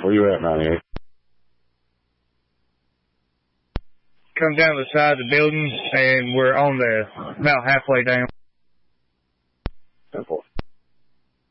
Where you at, 98? Come down the side of the building, and we're on the about halfway down.